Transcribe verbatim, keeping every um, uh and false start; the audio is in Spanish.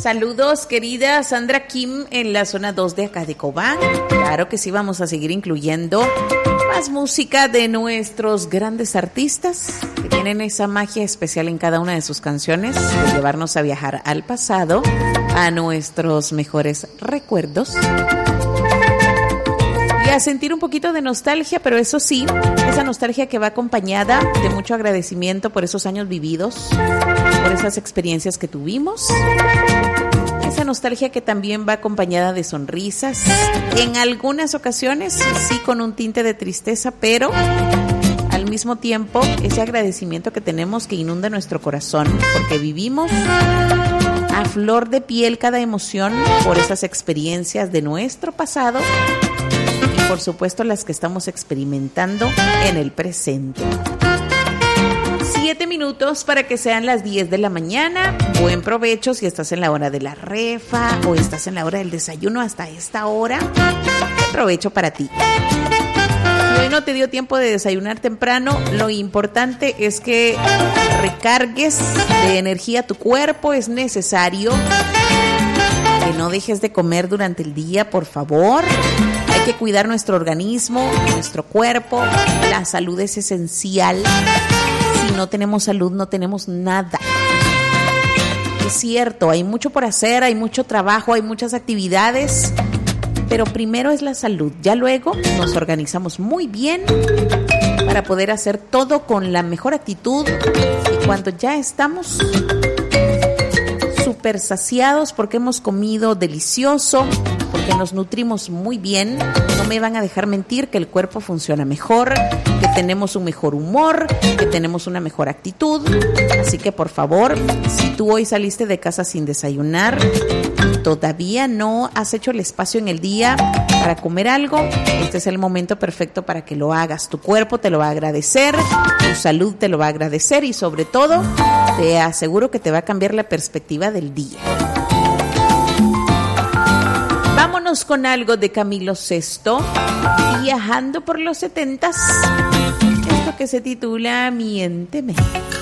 Saludos, querida Sandra Kim, en la zona dos de acá de Cobán. Claro que sí, vamos a seguir incluyendo más música de nuestros grandes artistas que tienen esa magia especial en cada una de sus canciones, de llevarnos a viajar al pasado, a nuestros mejores recuerdos y a sentir un poquito de nostalgia, pero eso sí, esa nostalgia que va acompañada de mucho agradecimiento por esos años vividos, por esas experiencias que tuvimos. Esa nostalgia que también va acompañada de sonrisas, en algunas ocasiones sí con un tinte de tristeza, pero al mismo tiempo ese agradecimiento que tenemos que inunda nuestro corazón, porque vivimos a flor de piel cada emoción por esas experiencias de nuestro pasado y por supuesto las que estamos experimentando en el presente. Siete minutos para que sean las diez de la mañana. Buen provecho si estás en la hora de la refa o estás en la hora del desayuno hasta esta hora. Buen provecho para ti. Si hoy no te dio tiempo de desayunar temprano, lo importante es que recargues de energía tu cuerpo. Es necesario que no dejes de comer durante el día, por favor. Hay que cuidar nuestro organismo, nuestro cuerpo. La salud es esencial. Si no tenemos salud, no tenemos nada. Es cierto, hay mucho por hacer, hay mucho trabajo, hay muchas actividades, pero primero es la salud. Ya luego nos organizamos muy bien para poder hacer todo con la mejor actitud y cuando ya estamos súper saciados porque hemos comido delicioso, porque nos nutrimos muy bien, no me van a dejar mentir que el cuerpo funciona mejor, que tenemos un mejor humor, que tenemos una mejor actitud. Así que por favor, si tú hoy saliste de casa sin desayunar, todavía no has hecho el espacio en el día para comer algo, este es el momento perfecto para que lo hagas. Tu cuerpo te lo va a agradecer, tu salud te lo va a agradecer y sobre todo te aseguro que te va a cambiar la perspectiva del día. Vámonos con algo de Camilo Sesto, viajando por los setentas, esto que se titula Miénteme.